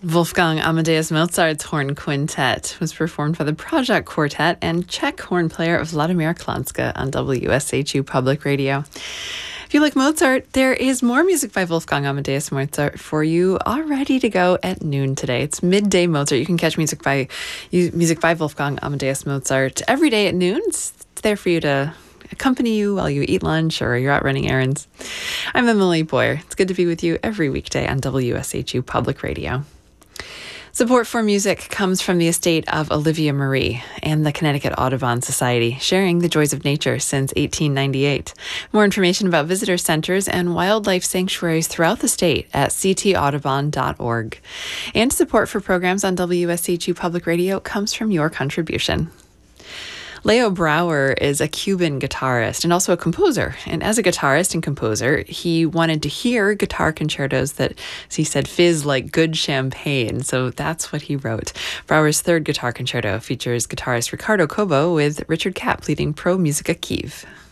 Wolfgang Amadeus Mozart's Horn Quintet was performed by the Pražák Quartet and Czech horn player Vladimír Klanska on WSHU Public Radio. If you like Mozart, there is more music by Wolfgang Amadeus Mozart for you, all ready to go at noon today. It's Midday Mozart. You can catch music by Wolfgang Amadeus Mozart every day at noon. It's there for you to accompany you while you eat lunch or you're out running errands. I'm Emily Boyer. It's good to be with you every weekday on WSHU Public Radio. Support for music comes from the estate of Olivia Marie and the Connecticut Audubon Society, sharing the joys of nature since 1898. More information about visitor centers and wildlife sanctuaries throughout the state at ctaudubon.org. And support for programs on WSHU Public Radio comes from your contribution. Leo Brouwer is a Cuban guitarist and also a composer. And as a guitarist and composer, he wanted to hear guitar concertos that, as he said, fizz like good champagne. So that's what he wrote. Brouwer's third guitar concerto features guitarist Ricardo Cobo with Richard Kapp leading Pro Musica Kiev.